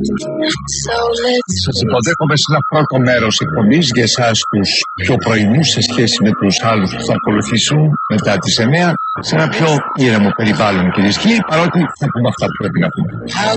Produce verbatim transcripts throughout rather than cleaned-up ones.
Σας υποδέχομαι σε ένα πρώτο μέρος εκπομπής για εσάς τους πιο πρωινούς σε σχέση με τους άλλους που θα ακολουθήσουν μετά τις εννιά, σε ένα πιο ήρεμο περιβάλλον, κυρίες και κύριοι, παρότι θα πούμε αυτά που πρέπει να πούμε.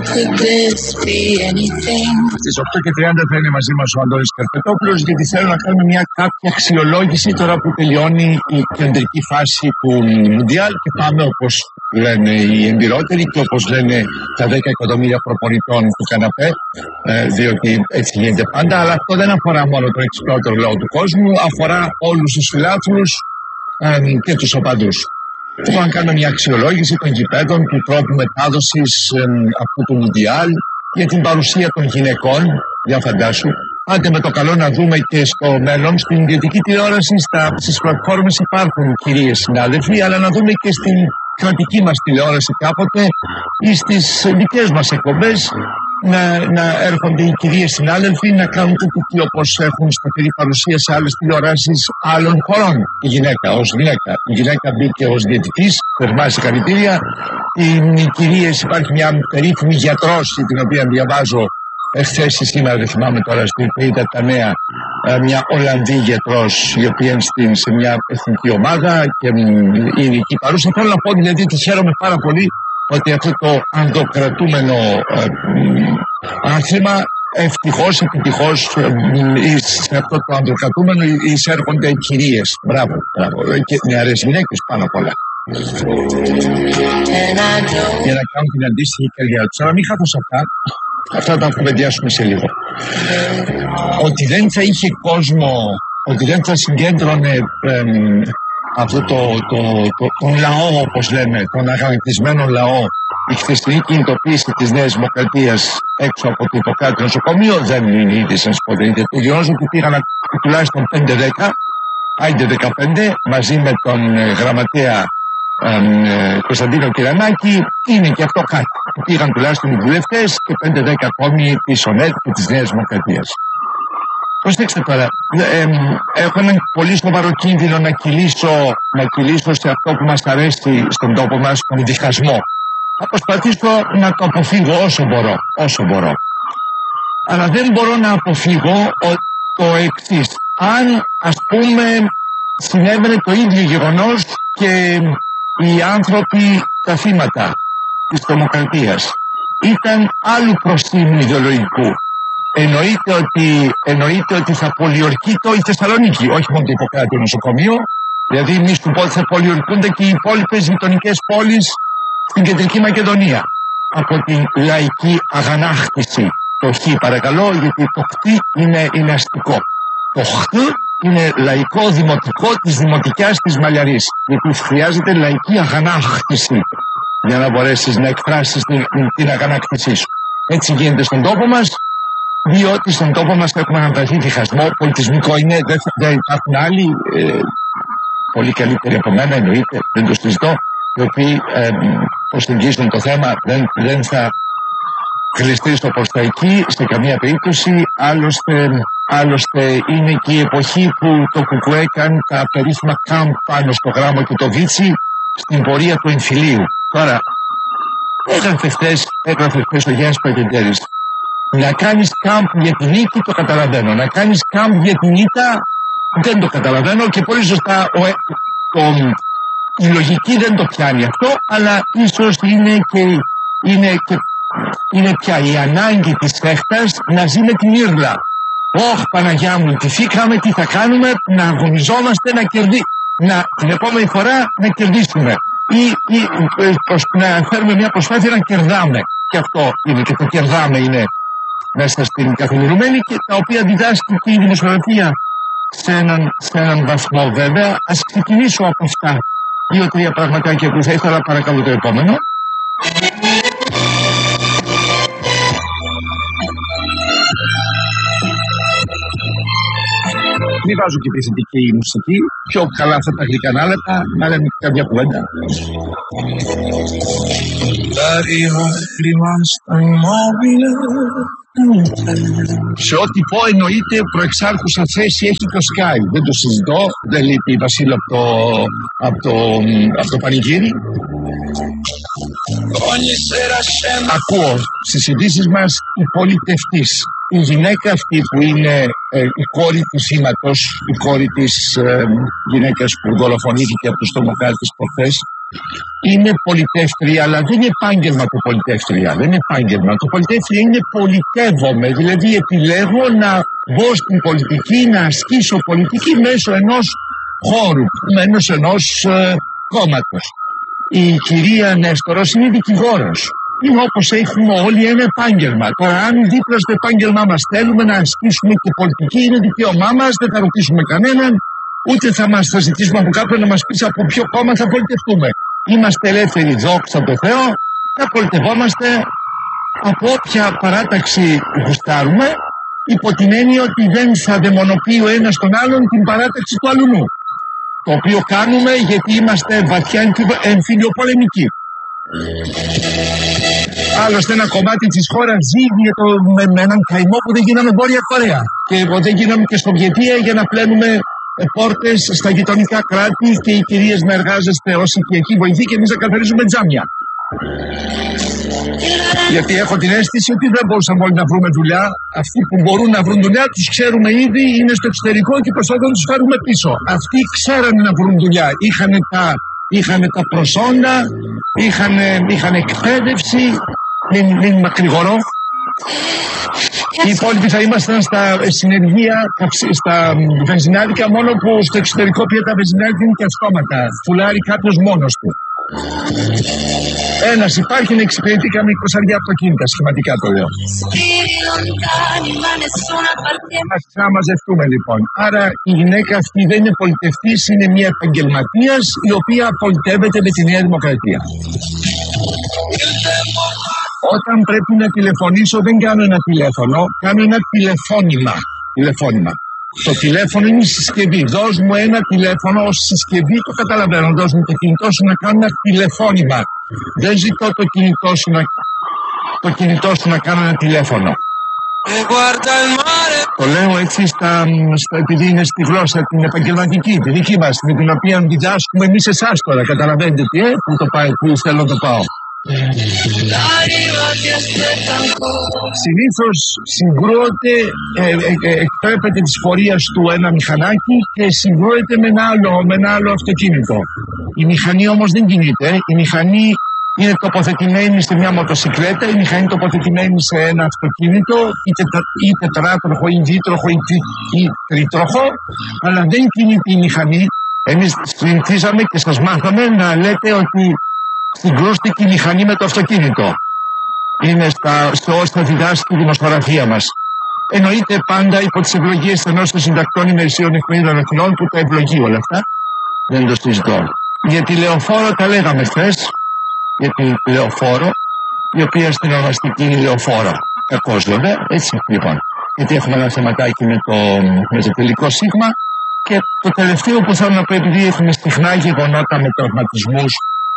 Στις οκτώ και τριάντα θα είναι μαζί μας ο Αντώνης Καρπετόπουλος, γιατί θέλω να κάνουμε μια κάποια αξιολόγηση τώρα που τελειώνει η κεντρική φάση του Μουντιάλ και πάμε, όπως λένε οι εμπειρότεροι και όπως λένε τα δέκα εκατομμύρια προπονητών του καναπέ, ε, διότι έτσι γίνεται πάντα, αλλά αυτό δεν αφορά μόνο τον εξυπνότερο λαό του κόσμου, αφορά όλους τους φιλάθλους ε, και τους οπαδούς. Θέλω να κάνουμε μια αξιολόγηση των γηπέδων, του τρόπου μετάδοσης ε, αυτού του Μουντιάλ, για την παρουσία των γυναικών, για φαντάσου. Άντε με το καλό να δούμε και στο μέλλον, στην ιδιωτική τηλεόραση, στα, στις πλατφόρμες υπάρχουν κυρίες συνάδελφοι, αλλά να δούμε και στην κρατική μας τηλεόραση κάποτε ή στις δικές μας εκπομπές να, να έρχονται οι κυρίες συνάδελφοι να κάνουν τούτο όπως έχουν σταθερή παρουσία σε άλλες τηλεοράσεις άλλων χωρών. Η γυναίκα ως γυναίκα. Η γυναίκα μπήκε ως διαιτητής, θερμά συγχαρητήρια. Οι, οι κυρίες, υπάρχει μια περίφημη γιατρός, την οποία διαβάζω εχθές ή σήμερα, δεν θυμάμαι τώρα, στην είδα τα νέα, μια Ολλανδή γιατρός, η οποία είναι σε μια εθνική ομάδα και είναι εκεί παρούσα. Θέλω να πω δηλαδή ότι χαίρομαι πάρα πολύ ότι αυτό το ανδοκρατούμενο ε, άθλημα ευτυχώς, επιτυχώς ε, σε αυτό το ανδοκρατούμενο εισέρχονται οι κυρίες. Μπράβο, μπράβο. Και νεαρές γυναίκες πάνω απ' όλα. Για να κάνουν την αντίστοιχη καριέρα τους. Αλλά μην χάθω σε αυτά. Αυτά θα τα κουβεντιάσουμε σε λίγο. Ότι δεν θα είχε κόσμο, ότι δεν θα συγκέντρωνε ε, αυτό το, το, το, τον λαό, όπως λέμε, τον αγανακτισμένο λαό, η χθεσινή κινητοποίηση της Νέας Δημοκρατίας έξω από το υποκράτητο νοσοκομείο, δεν είναι είδηση, να σας πω. Δεν είναι το γεγονός ότι πήγαν τουλάχιστον πέντε δέκα, άιντε δεκαπέντε, μαζί με τον ε, γραμματέα ε, Κωνσταντίνο Κυρανάκη, είναι και αυτό κάτι. Πήγαν τουλάχιστον οι βουλευτές και πέντε δέκα ακόμη της ΟΝΕΤ και της Νέας Δημοκρατίας. Προσέξτε τώρα, ε, έχω έναν πολύ σοβαρό κίνδυνο να κυλήσω, να κυλήσω σε αυτό που μας αρέσει στον τόπο μας, τον διχασμό. Θα προσπαθήσω να το αποφύγω όσο μπορώ, όσο μπορώ. Αλλά δεν μπορώ να αποφύγω το εξής. Αν, ας πούμε, συνέβαινε το ίδιο γεγονός και οι άνθρωποι, τα θύματα της τρομοκρατίας, ήταν άλλου προστίμου ιδεολογικού. Εννοείται ότι, εννοείται ότι θα πολιορκείται η Θεσσαλονίκη, όχι μόνο το υποκράτητο νοσοκομείο. Δηλαδή, εμείς του πότε θα πολιορκούνται και οι υπόλοιπες γειτονικές πόλεις στην Κεντρική Μακεδονία από την λαϊκή αγανάκτηση. Το χ, παρακαλώ, γιατί το χ είναι, είναι αστικό. Το χ είναι λαϊκό δημοτικό της δημοτικιάς της Μαλιαρής. Γιατί χρειάζεται λαϊκή αγανάκτηση για να μπορέσεις να εκφράσεις την, την αγανάκτησή σου. Έτσι γίνεται στον τόπο μας. Διότι στον τόπο μας έχουμε αναταχθεί διχασμό, πολιτισμικό είναι, δεν, δεν υπάρχουν άλλοι, ε, πολύ καλύτεροι από μένα εννοείται, δεν το συζητώ, οι οποίοι ε, προσεγγίζουν το θέμα, δεν, δεν θα γλιστρήσω προς τα εκεί, σε καμία περίπτωση, άλλωστε, άλλωστε είναι και η εποχή που το ΚΚΕ έκανε τα περίφημα κάμπ πάνω στο Γράμμο και το Βίτσι στην πορεία του εμφυλίου. Τώρα, έγραφε χθες, έγραφε χθες ο Γιάννης Παγεντέρης. Να κάνεις κάμπ για την νίκη το καταλαβαίνω. Να κάνεις κάμπ για την ήττα δεν το καταλαβαίνω και πολύ σωστά ο, το, η λογική δεν το πιάνει αυτό, αλλά ίσως είναι και, είναι και είναι πια η ανάγκη της έχτας να ζει με την ήρλα. Ωχ, Παναγιά μου, τι φύγαμε, τι θα κάνουμε, να αγωνιζόμαστε, να κερδί... να την επόμενη φορά να κερδίσουμε ή, ή προς, να φέρουμε μια προσπάθεια να κερδάμε. Και αυτό είναι, και το κερδάμε είναι μέσα στην καθημερινή και τα οποία διδάσκει και η δημοσιογραφία σε έναν, σε έναν βαθμό βέβαια. Ας ξεκινήσω από αυτά δύο-τρία πραγματάκια που θα ήθελα, παρακαλώ το επόμενο. Μην βάζω και επιθετική μουσική, πιο καλά αυτά τα γλυκά λεπτά, να λέμε κάποια κουβέντα. Σε ό,τι πω εννοείται προεξάρχουσα θέση έχει το Sky. Δεν το συζητώ, δεν λείπει η Βασίλα από το, από το, από το πανηγύρι. Ακούω στις ειδήσεις μας η πολιτευτής. Η γυναίκα αυτή που είναι ε, η κόρη του θύματος, η κόρη της ε, γυναίκας που δολοφονήθηκε από τους τρομοκράτες προχθές, είναι πολιτεύτρια, αλλά δεν είναι επάγγελμα το πολιτεύτρια. Δεν είναι επάγγελμα. Το πολιτεύτρια είναι πολιτεύομαι. Δηλαδή επιλέγω να μπω στην πολιτική, να ασκήσω πολιτική μέσω ενός χώρου, μέσω ενός ε, κόμματος. Η κυρία Νέστορος είναι δικηγόρος. Είναι όπως έχουμε όλοι ένα επάγγελμα. Τώρα, αν δίπλα στο επάγγελμά μας θέλουμε να ασκήσουμε και πολιτική, είναι δικαίωμά μας, δεν θα ρωτήσουμε κανέναν, ούτε θα μας θα ζητήσουμε από κάποιον να μας πει από ποιο κόμμα θα πολιτευτούμε. Είμαστε ελεύθεροι, δόξα τω Θεώ, θα πολιτευόμαστε από όποια παράταξη γουστάρουμε, υπό την έννοια ότι δεν θα δαιμονοποιεί ο ένας τον άλλον την παράταξη του αλλουνού. Το οποίο κάνουμε γιατί είμαστε βαθιά εμφυλιοπολεμικοί. Άλλωστε ένα κομμάτι της χώρας ζει με, το, με, με έναν καημό που δεν γίναμε Βόρεια Κορέα και δεν γίναμε και στο Βιετία για να πλένουμε πόρτες στα γειτονικά κράτη και οι κυρίες να εργάζεστε ως οικιακή βοηθή και εμείς να καθαρίζουμε τζάμια. Γιατί έχω την αίσθηση ότι δεν μπορούσαμε όλοι να βρούμε δουλειά. Αυτοί που μπορούν να βρουν δουλειά τους ξέρουμε ήδη, είναι στο εξωτερικό και προσπαθούμε να τους φέρουμε πίσω. Αυτοί ξέρανε να βρουν δουλειά. Είχαν τα, είχαν τα προσόντα, είχαν, είχαν εκπαίδευση. Μην, μην μακρηγορώ. Οι υπόλοιποι θα ήμασταν στα συνεργεία, στα βενζινάδικα, μόνο που στο εξωτερικό πια τα βενζινάδικα είναι και αυτόματα. Φουλάρει κάποιος μόνος του. Ένας υπάρχει να εξυπηρετεί καμία εικοσαριά αυτοκίνητα, σχηματικά το λέω. Ας ξαναμαζευτούμε λοιπόν. Άρα η γυναίκα αυτή δεν είναι πολιτευτής, είναι μια επαγγελματίας η οποία πολιτεύεται με τη Νέα Δημοκρατία. Όταν πρέπει να τηλεφωνήσω δεν κάνω ένα τηλέφωνο, κάνω ένα τηλεφώνημα. Τηλεφώνημα. Το τηλέφωνο είναι η συσκευή. Δώσ' μου ένα τηλέφωνο ως συσκευή, το καταλαβαίνω. Δώσ' μου το κινητό σου να κάνω ένα τηλεφώνημα. Δεν ζητώ το κινητό σου να, το κινητό σου να κάνω ένα τηλέφωνο. Το λέω έτσι στα, στα, επειδή είναι στη γλώσσα την επαγγελματική, τη δική μας, με την οποία διδάσκουμε εμείς εσάς τώρα. Καταλαβαίνετε τι, ε, που, το πάει, που θέλω να το πάω. Συνήθως συγκρούεται, ε, ε, ε, εκτρέπεται της φορείας του ένα μηχανάκι και συγκρούεται με ένα άλλο, με ένα άλλο αυτοκίνητο. Η μηχανή όμως δεν κινείται. Η μηχανή είναι τοποθετημένη σε μια μοτοσυκλέτα, η μηχανή είναι τοποθετημένη σε ένα αυτοκίνητο, είτε, ή τετράτροχο, ή δίτροχο, ή, ή τρίτροχο, αλλά δεν κινείται η μηχανή. Εμείς συνηθίζαμε και σας μάθαμε να λέτε ότι συγκρούστηκε η μηχανή με το αυτοκίνητο. Είναι στα, στο όσα διδάσκει η δημοσιογραφία μας. Εννοείται πάντα υπό τις ευλογίες ενός των συντακτών ημερησίων εφημερίδων Αθηνών που τα ευλογεί όλα αυτά. Δεν το συζητώ. Για τη Λεωφόρο τα λέγαμε χθες. Για τη Λεωφόρο, η οποία στην ονομαστική είναι Λεωφόρο. Κακώς βέβαια, έτσι λοιπόν. Γιατί έχουμε ένα θεματάκι με το, με το τελικό σίγμα. Και το τελευταίο που θέλω να πω, επειδή έχουμε συχνά γεγονότα με τραυματισμούς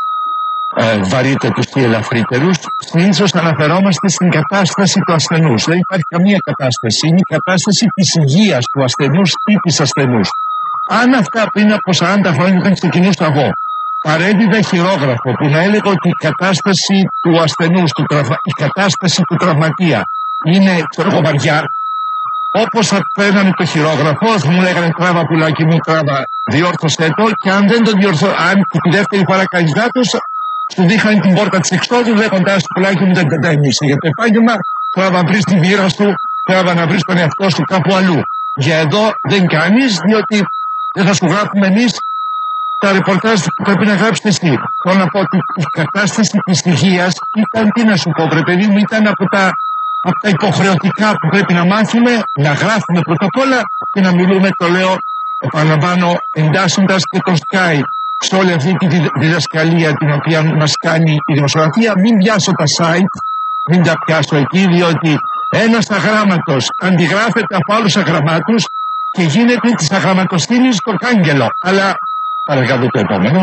ε, βαρύτερους ή ελαφρύτερους, συνήθως αναφερόμαστε στην κατάσταση του ασθενούς. Δεν υπάρχει καμία κατάσταση. Είναι η κατάσταση της υγείας του ασθενούς ή της ασθενούς. Αν αυτά πριν από σαράντα χρόνια όταν ξεκινούσα εγώ, παρέδιδα χειρόγραφο που να έλεγε ότι η κατάσταση του ασθενούς, του τραυμα... η κατάσταση του τραυματία είναι, ξέρω εγώ, βαριά, όπως θα παίρνανε το χειρόγραφο, θα μου λέγανε τράβα πουλάκι μου, τράβα, διόρθωσέ το, και αν δεν το διορθώ, αν τη δεύτερη φορά κάνεις λάθος, σου δείχνανε την πόρτα της εξόδου, λέγοντας πουλάκι μου δεν καταεμίσει. Για το επάγγελμα, τράβα να βρεις τη βήρα σου, τράβα να βρεις τον εαυτό σου κάπου αλλού. Για εδώ δεν κάνεις, διότι δεν θα σου γράφουμε εμείς τα ρεπορτάζ που πρέπει να γράψετε εσύ. Θέλω να πω ότι η κατάσταση της υγείας ήταν, τι να σου πω, βρε παιδί μου, ήταν από τα, από τα υποχρεωτικά που πρέπει να μάθουμε, να γράφουμε πρώτα απ' όλα και να μιλούμε, το λέω, επαναλαμβάνω, εντάσσοντας και το Sky σε όλη αυτή τη διδασκαλία την οποία μας κάνει η δημοσιογραφία. Μην πιάσω τα site, μην τα πιάσω εκεί, διότι ένας αγράμματος αντιγράφεται από άλλους αγραμμάτους και γίνεται της αγραμματοστήλης το κάγκελο. Αλλά παρακαλώ το επόμενο.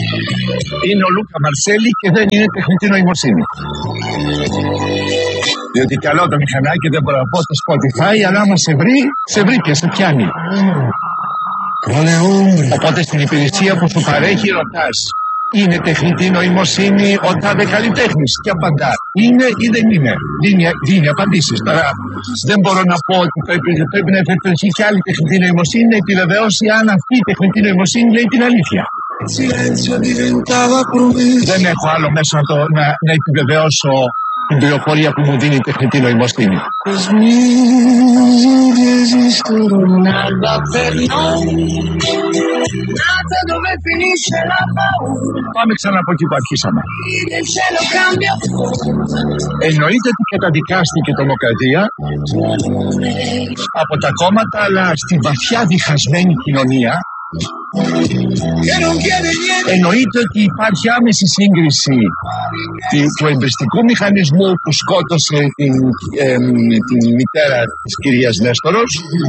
Είναι ο Λούκα Μαρσέλη και δεν είναι τεχνητή νοημοσύνη. Διότι καλό το μηχανάκι δεν μπορώ να πω το Spotify, αλλά άμα σε βρει, σε βρει και σε πιάνει. Οπότε στην υπηρεσία που σου παρέχει ρωτάς, είναι τεχνητή νοημοσύνη ο τάδε καλλιτέχνης? Και απαντά, είναι ή δεν είναι. Δίνει, δίνει απαντήσεις. Τώρα δεν μπορώ να πω ότι πρέπει, πρέπει να υπερφερθεί και άλλη τεχνητή νοημοσύνη να επιβεβαιώσει αν αυτή η τεχνητή νοημοσύνη λέει την αλήθεια. Δεν έχω άλλο μέσο να, το, να, να επιβεβαιώσω την πληροφορία που μου δίνει η τεχνητή νοημοσύνη. Πάμε ξανά από εκεί που αρχίσαμε. Εννοείται ότι καταδικάστηκε η τρομοκρατία από τα κόμματα, αλλά στη βαθιά διχασμένη κοινωνία εννοείται ότι υπάρχει άμεση σύγκριση του εμπριστικού μηχανισμού που σκότωσε την, ε, την μητέρα της κυρίας Νέστορος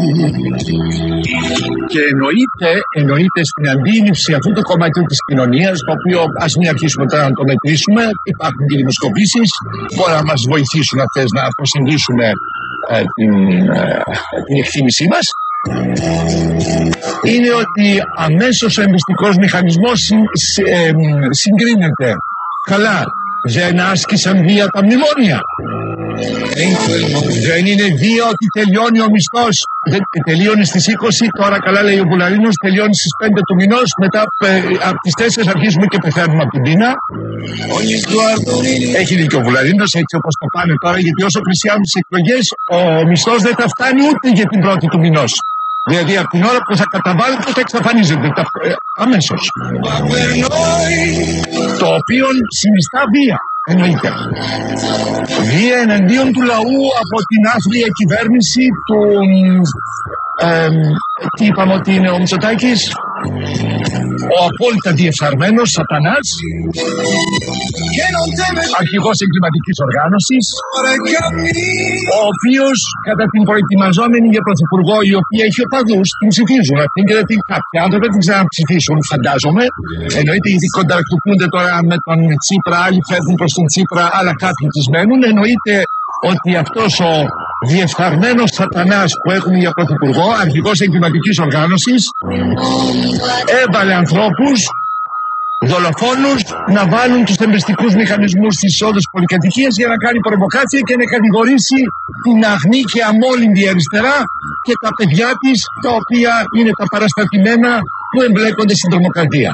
και εννοείται, εννοείται στην αντίληψη αυτού του κομματιού της κοινωνίας, το οποίο ας μην αρχίσουμε τώρα να το μετρήσουμε, υπάρχουν και δημοσκοπήσεις, μπορεί να μας βοηθήσουν αυτές να προσεγγίσουμε ε, την, ε, την εκτίμησή μας. Είναι ότι αμέσως ο εμπιστικός μηχανισμός συ, συ, ε, συγκρίνεται. Καλά, δεν άσκησαν βία τα μνημόνια. Δεν είναι βία ότι τελειώνει ο μισθός. Δεν, τελειώνει στις είκοσι, τώρα καλά λέει ο Βουλαρίνος, τελειώνει στις πέντε του μηνός. Μετά ε, από τις τέσσερις αρχίζουμε και πεθαίνουμε από την πείνα. Έχει δίκιο ο Βουλαρίνος, έτσι όπως το πάνε τώρα, γιατί όσο πλησιάζουν τις εκλογές, ο μισθός δεν θα φτάνει ούτε για την πρώτη του μηνός. Δηλαδή από την ώρα που θα καταβάλλεται θα εξαφανίζεται ε, αμέσως. Το οποίο συνιστά βία, εννοείται. Βία εναντίον του λαού από την άθλια κυβέρνηση του... Ε, τι είπαμε ότι είναι ο Μητσοτάκης? Ο απόλυτα διεφθαρμένος σατανάς, αρχηγός εγκληματικής οργάνωσης, ο οποίος κατά την προετοιμαζόμενη για πρωθυπουργό, η οποία έχει οπαδούς, την ψηφίζουν αυτήν και δεν την κάποιοι άνθρωποι την ξαναψηφίσουν, φαντάζομαι. Εννοείται γιατί κονταρακτοποιούνται τώρα με τον Τσίπρα, άλλοι φεύγουν προς τον Τσίπρα, αλλά κάποιοι τις μένουν. Εννοείται ότι αυτός ο διεφθαρμένος σατανάς που έχουμε για πρωθυπουργό, αρχηγός εγκληματικής οργάνωσης, έβαλε ανθρώπους, δολοφόνους, να βάλουν τους εμπριστικούς μηχανισμούς στις εισόδους πολυκατοικίας για να κάνει προβοκάτσια και να κατηγορήσει την αγνή και αμόλυντη αριστερά και τα παιδιά της, τα οποία είναι τα παραστατημένα που εμπλέκονται στην τρομοκρατία.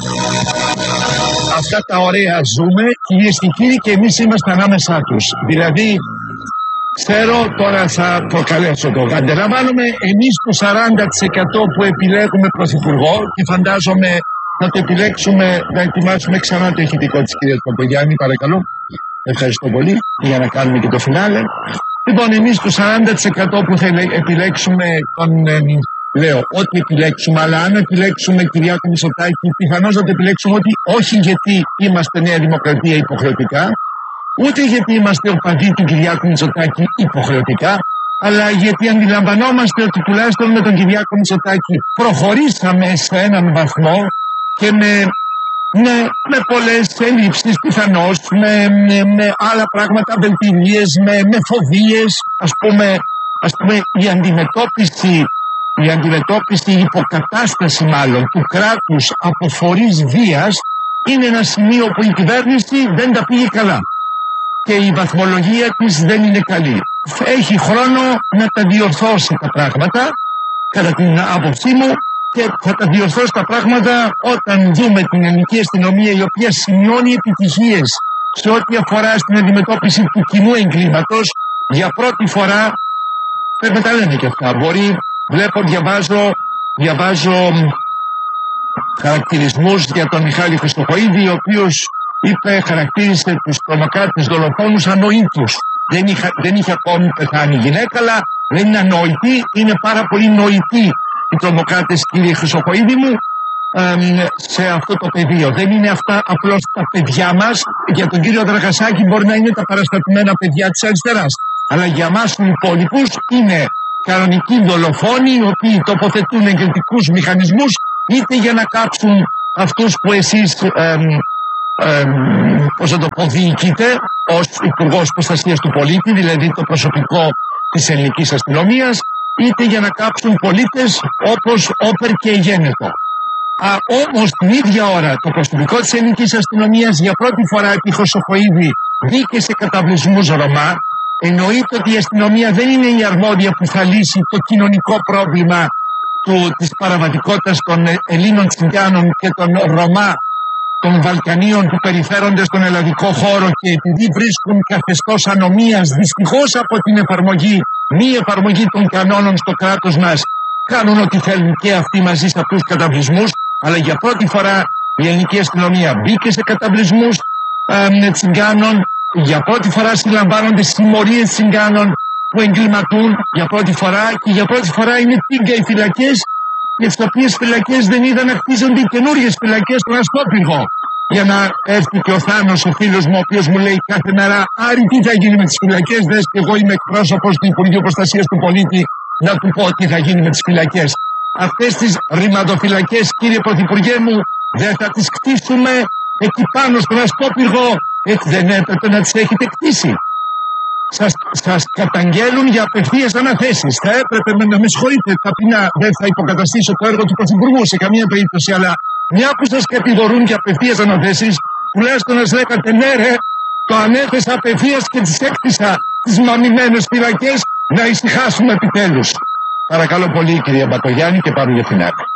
Αυτά τα ωραία ζούμε, κυρίες και κύριοι, και εμείς είμαστε ανάμεσά τους. Δηλαδή, ξέρω, τώρα θα προκαλέσω το. Αντιλαμβάνομαι, εμείς το σαράντα τοις εκατό που επιλέγουμε πρωθυπουργό, και φαντάζομαι να το επιλέξουμε, να ετοιμάσουμε ξανά το ηχητικό της κυρίας Παπαγιάννη, παρακαλώ. Ευχαριστώ πολύ για να κάνουμε και το φινάλε. Λοιπόν, εμείς το σαράντα τοις εκατό που θα επιλέξουμε τον, ε, λέω, ό,τι επιλέξουμε, αλλά αν επιλέξουμε Κυριάκο Μητσοτάκη, πιθανώς να το επιλέξουμε ότι όχι γιατί είμαστε Νέα Δημοκρατία υποχρεωτικά, ούτε γιατί είμαστε οπαδοί του Κυριάκου Μητσοτάκη υποχρεωτικά, αλλά γιατί αντιλαμβανόμαστε ότι τουλάχιστον με τον Κυριάκο Μητσοτάκη προχωρήσαμε σε έναν βαθμό και με, με, με πολλές ελλείψεις πιθανώς, με, με, με άλλα πράγματα, βελτιωίες, με, με φοβίες, ας πούμε, ας πούμε η αντιμετώπιση, η αντιμετώπιση, η υποκατάσταση μάλλον του κράτους από φορείς βίας είναι ένα σημείο που η κυβέρνηση δεν τα πήγε καλά. Και η βαθμολογία της δεν είναι καλή. Έχει χρόνο να τα διορθώσει τα πράγματα, κατά την άποψή μου, και θα τα διορθώσει τα πράγματα όταν δούμε την ελληνική αστυνομία, η οποία σημειώνει επιτυχίες σε ό,τι αφορά στην αντιμετώπιση του κοινού εγκλήματος. Για πρώτη φορά, πρέπει να τα λένε και αυτά. Μπορεί, βλέπω, διαβάζω, διαβάζω χαρακτηρισμούς για τον Μιχάλη Χριστοχοΐδη, ο οποίος είπε, χαρακτήρισε τους τρομοκράτες δολοφόνους ανοήτους. Δεν, είχα, δεν είχε ακόμη πεθάνει η γυναίκα, αλλά δεν είναι ανόητη, είναι πάρα πολύ νοητοί οι τρομοκράτες, κύριε Χρυσοχοΐδη μου, εμ, σε αυτό το πεδίο. Δεν είναι αυτά απλώς τα παιδιά μας. Για τον κύριο Δραγασάκη μπορεί να είναι τα παραστατημένα παιδιά της αριστεράς. Αλλά για εμάς τους υπόλοιπους είναι κανονικοί δολοφόνοι, οι οποίοι τοποθετούν εγκριτικούς μηχανισμούς είτε για να κάψουν αυτούς που εσείς εμ, εμ, πώς θα το πω, διοικείται ως Υπουργός Προστασίας του Πολίτη, δηλαδή το προσωπικό της ελληνικής αστυνομίας, είτε για να κάψουν πολίτες όπως όπερ και γένετο. Α, όμως την ίδια ώρα το προσωπικό της ελληνικής αστυνομίας για πρώτη φορά επί Χρυσοχοΐδη μπήκε σε καταβλισμούς Ρωμά. Εννοείται ότι η αστυνομία δεν είναι η αρμόδια που θα λύσει το κοινωνικό πρόβλημα του, της παραβατικότητας των Ελλήνων Τσιγκάνων και των Ρωμά των Βαλκανίων που περιφέρονται στον ελλαδικό χώρο, και επειδή βρίσκουν καθεστώς ανομίας δυστυχώς από την εφαρμογή, μη εφαρμογή των κανόνων στο κράτος μας, κάνουν ό,τι θέλουν και αυτοί μαζί σε αυτούς τους καταβλισμούς. Αλλά για πρώτη φορά η ελληνική αστυνομία μπήκε σε καταβλισμούς ε, Τσιγκάνων. Για πρώτη φορά συλλαμβάνονται συμμορίες Τσιγκάνων που εγκληματούν για πρώτη φορά, και για πρώτη φορά είναι τίγκα οι φυλακές, τις οποίες φυλακές δεν είδαν να χτίζονται οι καινούριες φυλακές στον Ασκόπυργο. Για να έρθει και ο Θάνος, ο φίλος μου, ο οποίος μου λέει κάθε μέρα: Άρη, τι θα γίνει με τις φυλακές? Δες, και εγώ είμαι εκπρόσωπος του Υπουργείου Προστασίας του Πολίτη, να του πω τι θα γίνει με τις φυλακές. Αυτές τις ρηματοφυλακές, κύριε Πρωθυπουργέ μου, δεν θα τις κτίσουμε εκεί πάνω στον Ασκόπυργο? Ε, δεν έπρεπε να τις έχετε κτίσει? Σας, σας καταγγέλουν για απευθείας αναθέσεις. Θα έπρεπε, με, να με συγχωρείτε ταπεινά, δεν θα υποκαταστήσω το έργο του Πρωθυπουργού σε καμία περίπτωση, αλλά μια που σας κατηγορούν για απευθείας αναθέσεις, τουλάχιστον να σας λέγατε: ναι, ρε, το ανέθεσα απευθείας και τις έκτισα τις μαμημένες φυλακές, να ησυχάσουμε επιτέλους. Παρακαλώ πολύ, κυρία Μπακογιάννη, και πάμε για την άκρη.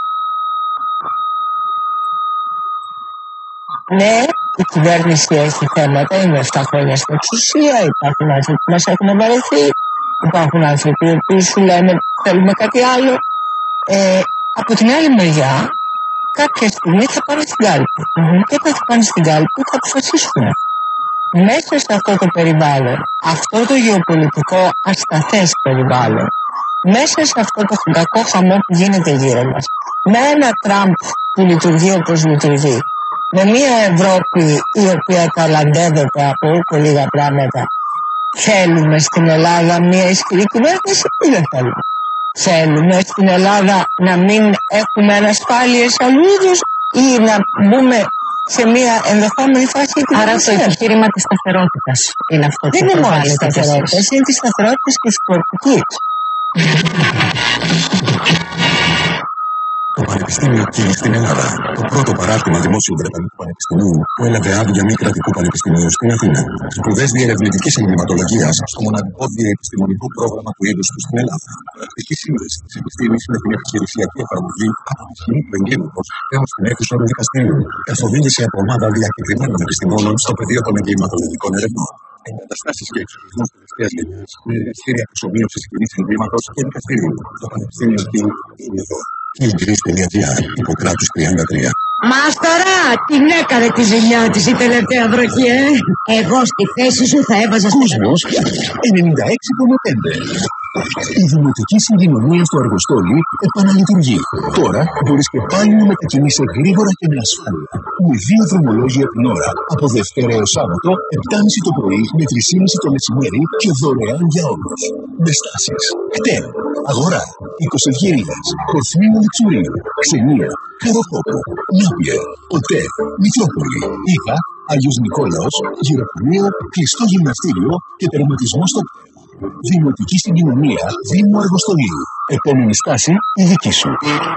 Ναι, η κυβέρνηση έχει θέματα, είναι επτά χρόνια στην εξουσία, υπάρχουν άνθρωποι που μας έχουν βαρεθεί, υπάρχουν άνθρωποι που σου λένε θέλουμε κάτι άλλο. Ε, από την άλλη μεριά, κάποια στιγμή θα πάνε στην κάλπη. Mm-hmm. Και όταν θα πάνε στην κάλπη θα αποφασίσουν. Μέσα σε αυτό το περιβάλλον, αυτό το γεωπολιτικό ασταθές περιβάλλον, μέσα σε αυτό το κακό χαμό που γίνεται γύρω μας, με ένα Τραμπ που λειτουργεί όπως λειτουργεί, με μια Ευρώπη η οποία ταλαντεύεται από πολύ λίγα πράγματα, θέλουμε στην Ελλάδα μια ισχυρή κυβέρνηση ή δεν θέλουμε? Θέλουμε στην Ελλάδα να μην έχουμε ανασφάλειες αλλού είδους ή να μπούμε σε μια ενδεχόμενη φάση? Άρα το επιχείρημα της σταθερότητας είναι αυτό που δεν είναι μόνο της σταθερότητας, είναι της σταθερότητας και της πολιτικής. Το Πανεπιστήμιο Κίνη στην Ελλάδα, το πρώτο παράρτημα δημόσιου Βρετανικού Πανεπιστημίου που έλαβε άδεια μη κρατικού πανεπιστημίου στην Αθήνα. Σπουδές διερευνητικής εγκληματολογίας στο μοναδικό διεπιστημονικό πρόγραμμα του είδους του στην Ελλάδα. Πρακτική σύνδεση της επιστήμης με την επιχειρησιακή εφαρμογή από τη σκηνή του εγκλήματος έως την αίθουσα του δικαστηρίου. Καθοδήγηση από ομάδα διακεκριμένων επιστημόνων στο πεδίο των εγκληματολογικών ερευνών. Εγκαταστάσεις και εξοπλισμούς τελευταίας γενιάς με σχέδια προσωμείωσης σκηνής εγκλήματος και δικαστηρίου. Το Πανεπιστήμιο Κίνη είναι εδώ. Κίνη.gr, Ιπποκράτους τριάντα τρία. Μάστορα, την έκανε τη ζημιά της η τελευταία βροχή, ε! Εγώ στη θέση σου θα έβαζα στο Κόσμος ενενήντα έξι κόμμα πέντε. Η δημοτική συγκοινωνία στο Αργοστόλι επαναλειτουργεί. Τώρα μπορείς και πάλι να μετακινείσαι γρήγορα και με ασφάλεια. Με δύο δρομολόγια την ώρα από Δευτέρα έως Σάββατο, επτά και μισή το πρωί με τρεις και μισή το μεσημέρι και δωρεάν για όλους. Με στάσεις ΚΤΕ, Αγορά, Οικοσευγερίδας, Κορθμίου Λιξουρίου, Ξενία, Καροκόπο, Νάπιε, ΟΤΕ, Μητρόπολη, Ήγα, Άγιος Νικόλαος, Γυροκομείο, κλειστό γυμναστήριο και τερματισμό στο ΚΤΕ. Δημοτική συγκοινωνία Δήμου Αργοστολίου. Επόμενη στάση η δική σου.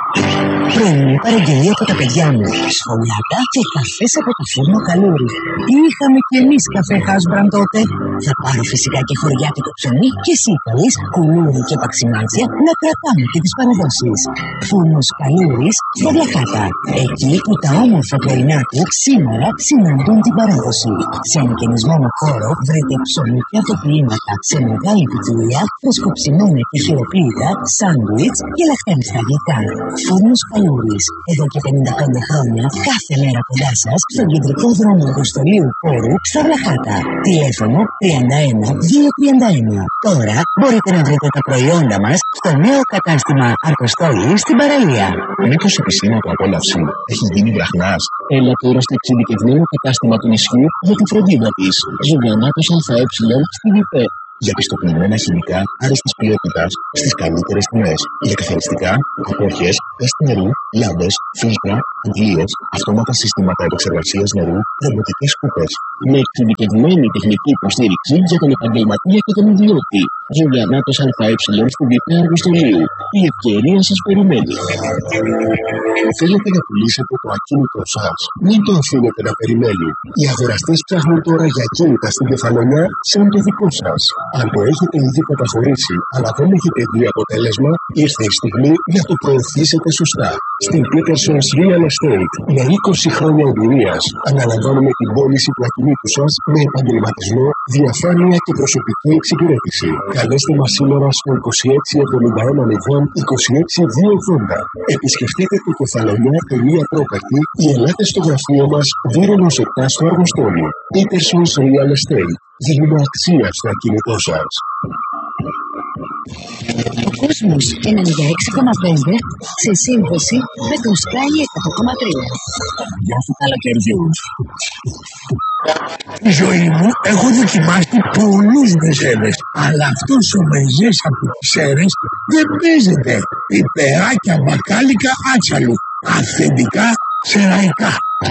Πρωινή παραγγελία από τα παιδιά μου. Σχολιάτα και καφές από το φούρνο Καλούρι. Είχαμε κι εμείς καφέ Χάσμπραν τότε. Θα πάρω φυσικά και χωριάτικο ψωμί και εσύ καλείς κουλούρι και παξιμάτια να κρατάμε και τις παραδόσεις. Φούρνος Καλούρις στα Βλαχάτα. Εκεί που τα όμορφα πρωινά του σήμερα συναντούν την παράδοση. Σε εγκαινισμένο χώρο βρείτε ψωμί και αυτοποιήματα σε μεγάλη ποικιλία, φρεσκοψημένα και χειροποίητα, σάντουιτς και λαχτάριστα γλυκά. Φούρνος Καλούρις. Εδώ και πενήντα πέντε χρόνια, κάθε μέρα κοντά σας, στον κεντρικό δρόμο Αργοστολίου Πόρου, στα Βλαχάτα. Τηλέφωνο τριάντα ένα διακόσια τριάντα ένα. Τώρα μπορείτε να βρείτε τα προϊόντα μας στο νέο κατάστημα Αργοστόλη στην παραλία. Μήπως η πισίνα του απόλαυση έχει γίνει βραχνάς? Έλα τώρα στο εξειδικευμένο κατάστημα του νησιού για τη φροντίδα της. Ζωγανάτος ΑΕ στην ΥΠΕ. Για πιστοποιημένα χημικά άριστης ποιότητας στις καλύτερες τιμές. Για καθαριστικά, απόχες τεστ νερού, λάμπες, φίλτρα, αντλίες, αυτόματα συστήματα επεξεργασίας νερού, ρομποτικές σκούπες. Με εξειδικευμένη τεχνική υποστήριξη για τον επαγγελματία και τον ιδιώτη. Γιουλιανάτος ΑΕ στην Πειπέα Αργοστολίου. Η ευκαιρία σας περιμένει. Θέλετε να πουλήσετε το ακίνητο σας? Μην το αφήνετε να περιμένει. Οι αγοραστές ψάχνουν τώρα για ακίνητα στην Κεφαλονιά σαν το δικό σας. Αν το έχετε ήδη καταχωρήσει, αλλά δεν έχετε δει αποτέλεσμα, ήρθε η στιγμή να το προωθήσετε σωστά. Στην Peterson's Real Estate, με είκοσι χρόνια εμπειρίας, αναλαμβάνουμε την πώληση του ακινήτου σας με επαγγελματισμό, διαφάνεια και προσωπική εξυπηρέτηση. Καλέστε μας σήμερα στο είκοσι έξι εβδομήντα ένα μηδέν είκοσι έξι δύο ογδόντα. Επισκεφτείτε το κεφαλονιά τελεία property ή ελάτε στο γραφείο μας Βύρονος επτά στο Αργοστόλι. Peterson's Real Estate. Δίνουμε αξία στο ακίνητό σας. Ο κόσμος ενενήντα έξι κόμμα πέντε σε σύνδεση με το Sky εκατό κόμμα τρία. Γεια σου καλοκαιριούς. Στη ζωή μου έχω δοκιμάσει πολλούς μεζέδες, αλλά αυτός ο μεζές από τις Σέρρες δεν παίζεται. Πιπεράκια, μπακάλικα, άτσαλου. Αυθεντικά σεραϊκά.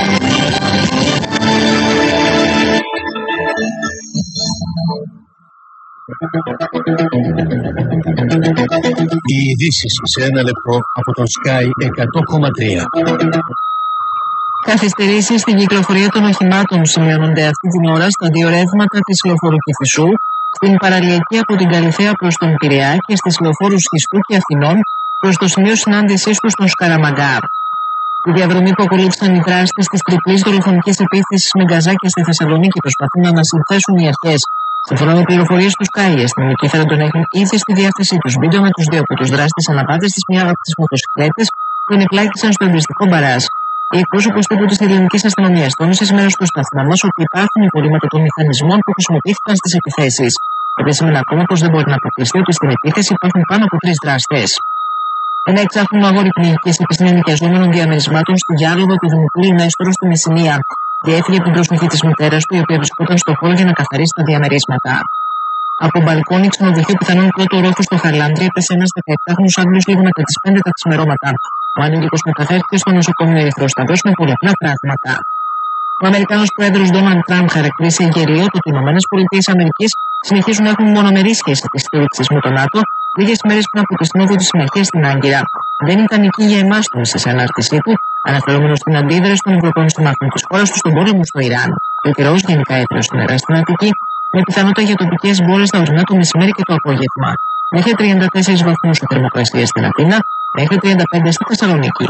Οι ειδήσεις σε ένα λεπτό από το Sky εκατό κόμμα τρία. Καθυστερήσεις στην κυκλοφορία των οχημάτων σημειώνονται αυτή την ώρα στα δύο ρεύματα της λεωφόρου Κηφισού, στην παραλιακή από την Καλυθέα προς τον Πειραιά και στις λεωφόρους Χιστού και Αθηνών προς το σημείο συνάντησής τους στον Σκαραμαγκάρ. Η διαδρομή που ακολούθησαν οι δράστες της τριπλής δολοφονικής επίθεσης με γκαζάκια στη Θεσσαλονίκη προσπαθούν να ανασυνθέσουν οι αρχές. Σύμφωνα με πληροφορίες του Sky, οι αστυνομικοί φέρουν έχουν ήδη στη διάθεσή τους βίντεο με τους δύο από τους δράστες αναπάτες της μία από τις μοτοσυκλέτες που ενεπλάκησαν στο εμπριστικό μπαράζ. Η εκπρόσωπος τύπου της ελληνικής αστυνομίας τόνισε σε μέρος του σταθμού μας ότι υπάρχουν υπολείμματα των μηχανισμών που χρησιμοποιήθηκαν στις επιθέσεις. Επέσημενε ακόμα πως δεν μπορεί να αποκλειστεί ότι στην επίθεση υπάρχουν πάνω από τρεις δράστες. Ένα εξάχρονο αγόρι πνιγικής επιστήμη νοικιαζόμενων διαμερισμάτων στη Γιάλοβα του Δημοκρίου Νέστορο στη Μεσσηνία διέφυγε από την προσοχή της μητέρας του, η οποία βρισκόταν στο χώρο για να καθαρίσει τα διαμερίσματα. Από μπαλκόνι ξενοδοχείου πιθανόν πρώτο ορόφου στο Χαρλάνδρι έπεσε ένας δεκαεπτάχρονος Άγγλος λίγο μετά τις πέντε τα ξημερώματα. Ο ανήλικος μεταφέρθηκε στο νοσοκομείο Ερυθρός Σταυρός με πολλαπλά τραύματα. Ο Αμερικάνος πρόεδρος Ντόναλντ Τραμπ χαρακτήρισε γελίο ότι οι ΗΠΑ συνεχίζουν να έχουν μονομερή σχέση της στήριξης με τον ΝΑΤΟ, λίγες μέρες πριν από τη συνόδο της συμμαχίας στην Άγκυρα. Δεν ήταν εκεί για εμάς, τόνισε σε ανάρτησή του, αναφερόμενος στην αντίδραση των Ευρωπαίων συμμάχων της χώρας του στον πόλεμο στο Ιράν. Ο καιρός γενικά έπρεπε στην νερά στην Αττική, με πιθανότητα για τοπικές μπόρες τα ορεινά το μεσημέρι και το απόγευμα. Μέχρι τριάντα τέσσερις βαθμούς η θερμοκρασία στην Αθήνα, μέχρι τριάντα πέντε στη Θεσσαλονίκη.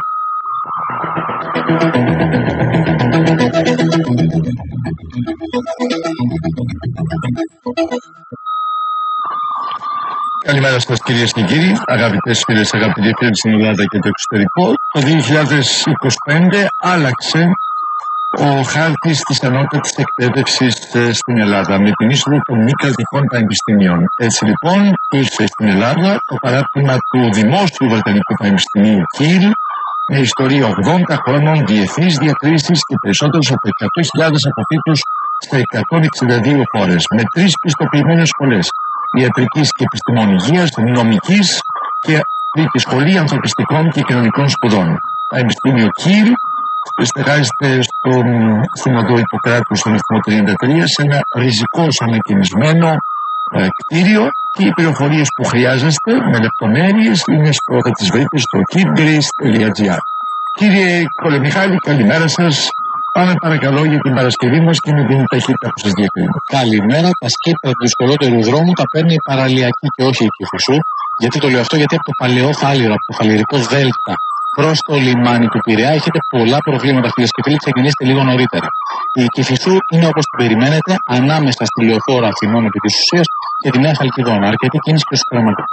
Καλημέρα σας κυρίες και κύριοι, αγαπητές φίλες, αγαπητοί φίλοι στην Ελλάδα και το εξωτερικό. Το δύο χιλιάδες είκοσι πέντε άλλαξε ο χάρτης της ανώτατης εκπαίδευσης στην Ελλάδα με την είσοδο των μη κρατικών πανεπιστημίων. Έτσι λοιπόν ήρθε στην Ελλάδα το παράδειγμα του Δημόσιου Βρετανικού Πανεπιστημίου Κιλ, με ιστορία ογδόντα χρόνων, διεθνείς διακρίσεις και περισσότερους από εκατό χιλιάδες αποφύτους στα εκατόν εξήντα δύο χώρες, με τρεις πιστοποιημένες σχολές ιατρικής και επιστημών υγείας, νομικής και τρίτη σχολή ανθρωπιστικών και κοινωνικών σπουδών. Πανεπιστήμιο Κιλ στεγάζεται στον, στην οδό Ιπποκράτου στον αριθμό τριάντα τρία σε ένα ριζικώς ανακαινισμένο ε, κτίριο, και οι πληροφορίες που χρειάζεστε με λεπτομέρειες είναι στο, θα τις βρείτε στο kidgrace τελεία gr. Κύριε Κολεμιχάλη, καλημέρα σας. Πάμε παρακαλώ για την Παρασκευή μας και με την ταχύτητα που σας διακρίνω. Καλημέρα. Τα σκύπτρα του δυσκολότερου δρόμου τα παίρνει η παραλιακή και όχι η Κηφισού. Γιατί το λέω αυτό? Γιατί από το παλαιό Φάληρο, από το Φαληρικό Δέλτα προς το λιμάνι του Πειραιά έχετε πολλά προβλήματα, φίλες και φίλοι. Ξεκινήστε λίγο νωρίτερα. Η Κηφισού είναι όπως την περιμένετε, ανάμεσα στη λεωφόρο Αθηνών επί της ουσίας και τη Νέα Χαλκιδόνα. Αρκετή κίνηση και στους πραγματικούς.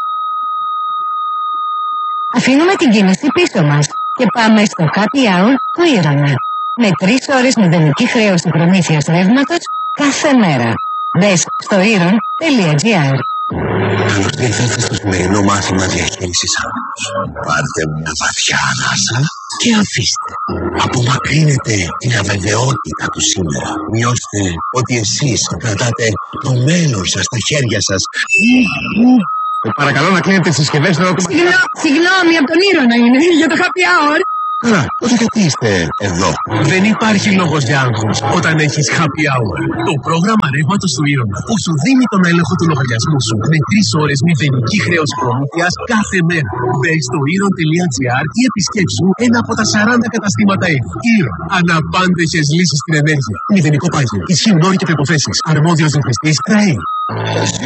Αφήνουμε την κίνηση πίσω μας και πάμε στο happy hour του Ήρωνα. Με τρεις ώρες μηδενική χρέωση προμήθειας ρεύματος κάθε μέρα. Μπες στο ήρων τελεία gr. Καλώς ήρθατε στο σημερινό μάθημα διαχείρισης άγχους. Πάρτε μια βαθιά ανάσα και αφήστε. Απομακρύνετε την αβεβαιότητα του σήμερα. Νιώστε ότι εσείς κρατάτε το μέλλον σας στα χέρια σας Παρακαλώ να κλείνετε τις συσκευές τώρα. Συγγνώ- Συγγνώμη, από τον Ήρωνα είναι για το happy hour. Καλά, τότε γιατί είστε εδώ? Δεν υπάρχει λόγος για άγχος όταν έχεις happy hour. Το πρόγραμμα ρεύματος του Ήρωνα που σου δίνει τον έλεγχο του λογαριασμού σου με τρεις ώρες μηδενική χρέωση προμήθειας κάθε μέρα. Μπες στο ήρων τελεία τζι άρ ή επισκέψου ένα από τα σαράντα καταστήματα Ήρωνα. Ήρωνα. Αναπάντεχες λύσεις στην ενέργεια. Μηδενικό πάγιο. Ισχύουν όροι και προϋποθέσεις. Αρμόδιος ρυθμιστής ΡΑΕ.